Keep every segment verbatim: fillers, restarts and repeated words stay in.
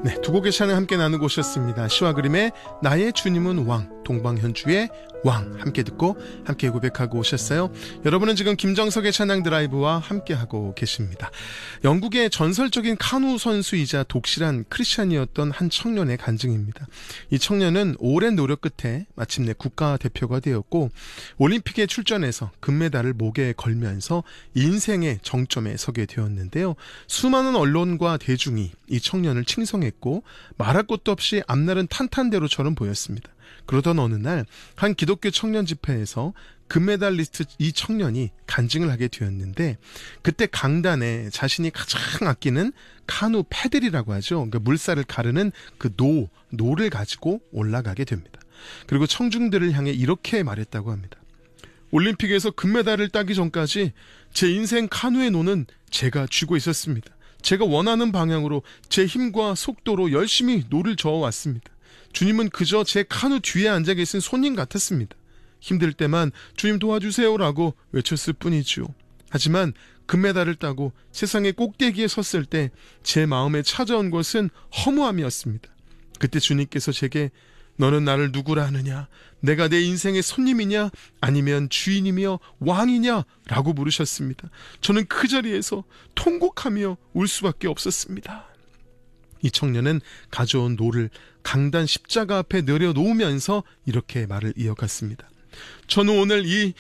네, 두 곡의 찬양 함께 나누고 오셨습니다. 시와 그림의 나의 주님은 왕, 동방현주의 왕 함께 듣고 함께 고백하고 오셨어요. 여러분은 지금 김정석의 찬양 드라이브와 함께하고 계십니다. 영국의 전설적인 카누 선수이자 독실한 크리스찬이었던 한 청년의 간증입니다. 이 청년은 오랜 노력 끝에 마침내 국가대표가 되었고 올림픽에 출전해서 금메달을 목에 걸면서 인생의 정점에 서게 되었는데요. 수많은 언론과 대중이 이 청년을 칭송했고 말할 것도 없이 앞날은 탄탄대로처럼 보였습니다. 그러던 어느 날 한 기독교 청년 집회에서 금메달리스트 이 청년이 간증을 하게 되었는데 그때 강단에 자신이 가장 아끼는 카누 패들이라고 하죠. 그러니까 물살을 가르는 그 노, 노를 가지고 올라가게 됩니다. 그리고 청중들을 향해 이렇게 말했다고 합니다. 올림픽에서 금메달을 따기 전까지 제 인생 카누의 노는 제가 쥐고 있었습니다. 제가 원하는 방향으로 제 힘과 속도로 열심히 노를 저어왔습니다. 주님은 그저 제 카누 뒤에 앉아 계신 손님 같았습니다. 힘들 때만 주님 도와주세요라고 외쳤을 뿐이지요. 하지만 금메달을 따고 세상의 꼭대기에 섰을 때 제 마음에 찾아온 것은 허무함이었습니다. 그때 주님께서 제게 너는 나를 누구라 하느냐? 내가 내 인생의 손님이냐? 아니면 주인이며 왕이냐? 라고 물으셨습니다. 저는 그 자리에서 통곡하며 울 수밖에 없었습니다. 이 청년은 가져온 노를 강단 십자가 앞에 내려놓으면서 이렇게 말을 이어갔습니다. 저는 오늘 이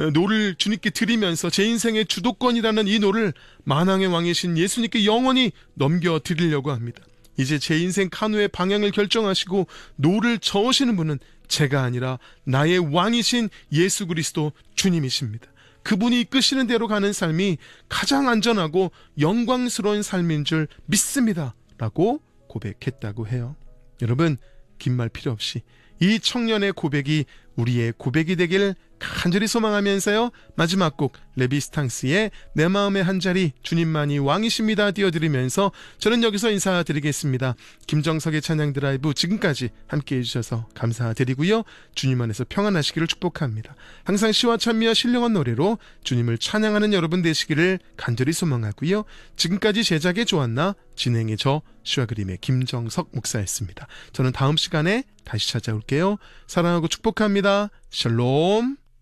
노를 주님께 드리면서 제 인생의 주도권이라는 이 노를 만왕의 왕이신 예수님께 영원히 넘겨드리려고 합니다. 이제 제 인생 카누의 방향을 결정하시고 노를 저으시는 분은 제가 아니라 나의 왕이신 예수 그리스도 주님이십니다. 그분이 이끄시는 대로 가는 삶이 가장 안전하고 영광스러운 삶인 줄 믿습니다. 라고 고백했다고 해요. 여러분, 긴 말 필요 없이 이 청년의 고백이 우리의 고백이 되길 간절히 소망하면서요. 마지막 곡 레비스탕스의 내 마음의 한자리 주님만이 왕이십니다 띄워드리면서 저는 여기서 인사드리겠습니다. 김정석의 찬양 드라이브 지금까지 함께해 주셔서 감사드리고요. 주님 안에서 평안하시기를 축복합니다. 항상 시와 찬미와 신령한 노래로 주님을 찬양하는 여러분 되시기를 간절히 소망하고요. 지금까지 제작의 조한나, 진행의 저 시와 그림의 김정석 목사였습니다. 저는 다음 시간에 다시 찾아올게요. 사랑하고 축복합니다. 샬롬.